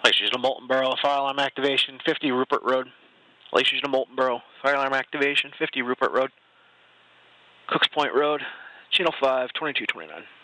Lakes to Molten Borough, fire alarm activation, 50 Rupert Road. Lakes to Molten Borough, fire alarm activation, 50 Rupert Road. Cooks Point Road, Channel 5, 2229.